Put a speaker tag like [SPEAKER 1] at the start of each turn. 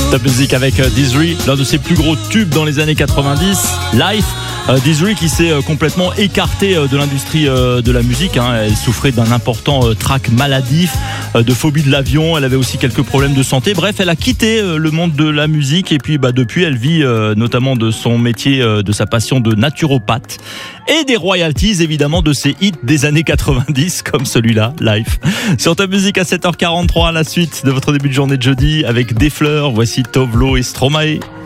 [SPEAKER 1] Top Music avec Dizzy, l'un de ses plus gros tubes dans les années 90, Life. Dizzy qui s'est complètement écartée de l'industrie de la musique. Elle souffrait d'un important trac maladif, de phobie de l'avion. Elle avait aussi quelques problèmes de santé. Bref, elle a quitté le monde de la musique et puis depuis, elle vit notamment de son métier, de sa passion de naturopathe et des royalties évidemment de ses hits des années 90 comme celui-là, Life. Sur Top Music à 7h43, la suite de votre début de journée de jeudi avec des fleurs. Voici Tovlo et Stromae.